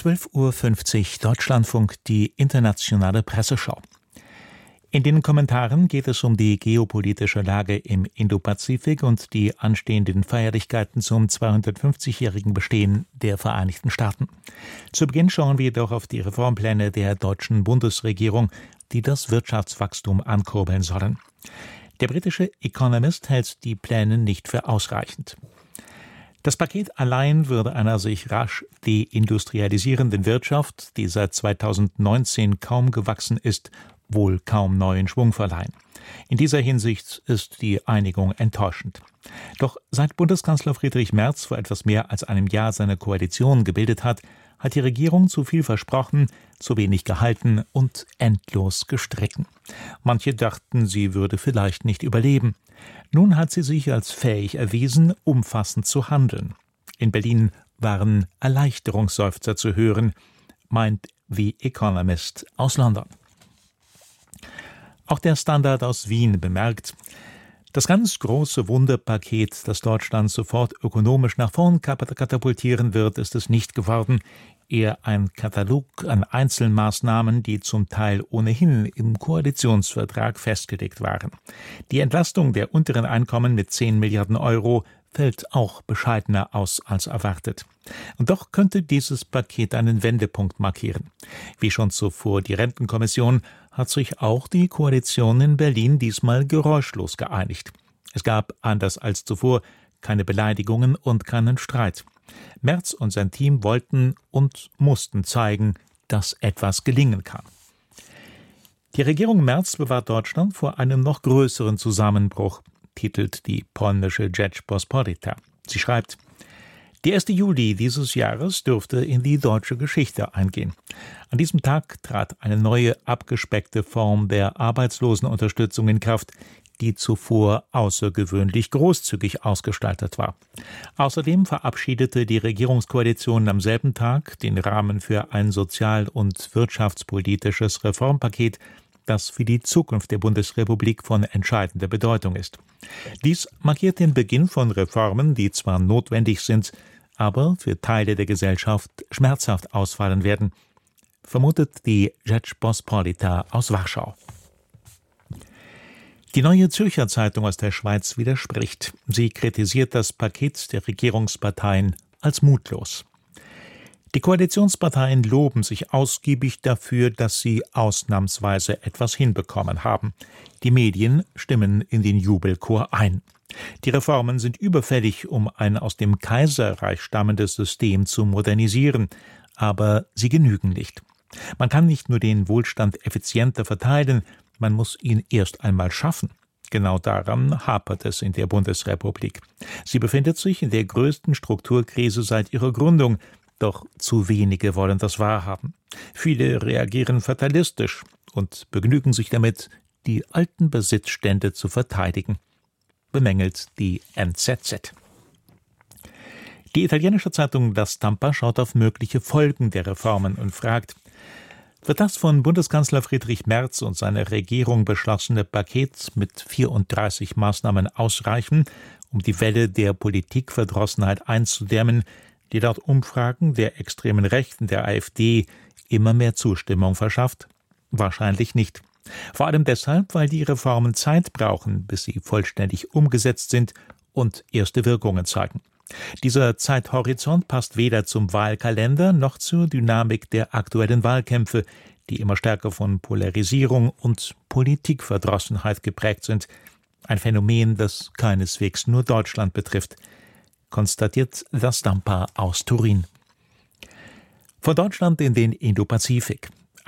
12:50 Uhr Deutschlandfunk, die internationale Presseschau. In den Kommentaren geht es um die geopolitische Lage im Indopazifik und die anstehenden Feierlichkeiten zum 250-jährigen Bestehen der Vereinigten Staaten. Zu Beginn schauen wir jedoch auf die Reformpläne der deutschen Bundesregierung, die das Wirtschaftswachstum ankurbeln sollen. Der britische Economist hält die Pläne nicht für ausreichend. Das Paket allein würde einer sich rasch deindustrialisierenden Wirtschaft, die seit 2019 kaum gewachsen ist, wohl kaum neuen Schwung verleihen. In dieser Hinsicht ist die Einigung enttäuschend. Doch seit Bundeskanzler Friedrich Merz vor etwas mehr als einem Jahr seine Koalition gebildet hat, hat die Regierung zu viel versprochen, zu wenig gehalten und endlos gestritten. Manche dachten, sie würde vielleicht nicht überleben. Nun hat sie sich als fähig erwiesen, umfassend zu handeln. In Berlin waren Erleichterungsseufzer zu hören, meint The Economist aus London. Auch der Standard aus Wien bemerkt, das ganz große Wunderpaket, das Deutschland sofort ökonomisch nach vorn katapultieren wird, ist es nicht geworden. Eher ein Katalog an Einzelmaßnahmen, die zum Teil ohnehin im Koalitionsvertrag festgelegt waren. Die Entlastung der unteren Einkommen mit 10 Milliarden Euro fällt auch bescheidener aus als erwartet. Und doch könnte dieses Paket einen Wendepunkt markieren. Wie schon zuvor die Rentenkommission hat sich auch die Koalition in Berlin diesmal geräuschlos geeinigt. Es gab, anders als zuvor, keine Beleidigungen und keinen Streit. Merz und sein Team wollten und mussten zeigen, dass etwas gelingen kann. Die Regierung Merz bewahrt Deutschland vor einem noch größeren Zusammenbruch, titelt die polnische Rzeczpospolita. Sie schreibt, der 1. Juli dieses Jahres dürfte in die deutsche Geschichte eingehen. An diesem Tag trat eine neue, abgespeckte Form der Arbeitslosenunterstützung in Kraft, die zuvor außergewöhnlich großzügig ausgestaltet war. Außerdem verabschiedete die Regierungskoalition am selben Tag den Rahmen für ein sozial- und wirtschaftspolitisches Reformpaket, das für die Zukunft der Bundesrepublik von entscheidender Bedeutung ist. Dies markiert den Beginn von Reformen, die zwar notwendig sind, aber für Teile der Gesellschaft schmerzhaft ausfallen werden, vermutet die Rzeczpospolita aus Warschau. Die Neue Zürcher Zeitung aus der Schweiz widerspricht. Sie kritisiert das Paket der Regierungsparteien als mutlos. Die Koalitionsparteien loben sich ausgiebig dafür, dass sie ausnahmsweise etwas hinbekommen haben. Die Medien stimmen in den Jubelchor ein. Die Reformen sind überfällig, um ein aus dem Kaiserreich stammendes System zu modernisieren, aber sie genügen nicht. Man kann nicht nur den Wohlstand effizienter verteilen, man muss ihn erst einmal schaffen. Genau daran hapert es in der Bundesrepublik. Sie befindet sich in der größten Strukturkrise seit ihrer Gründung, doch zu wenige wollen das wahrhaben. Viele reagieren fatalistisch und begnügen sich damit, die alten Besitzstände zu verteidigen, bemängelt die NZZ. Die italienische Zeitung La Stampa schaut auf mögliche Folgen der Reformen und fragt, wird das von Bundeskanzler Friedrich Merz und seiner Regierung beschlossene Paket mit 34 Maßnahmen ausreichen, um die Welle der Politikverdrossenheit einzudämmen, die laut Umfragen der extremen Rechten der AfD immer mehr Zustimmung verschafft? Wahrscheinlich nicht. Vor allem deshalb, weil die Reformen Zeit brauchen, bis sie vollständig umgesetzt sind und erste Wirkungen zeigen. Dieser Zeithorizont passt weder zum Wahlkalender noch zur Dynamik der aktuellen Wahlkämpfe, die immer stärker von Polarisierung und Politikverdrossenheit geprägt sind. Ein Phänomen, das keineswegs nur Deutschland betrifft, konstatiert La Stampa aus Turin. Von Deutschland in den Indopazifik.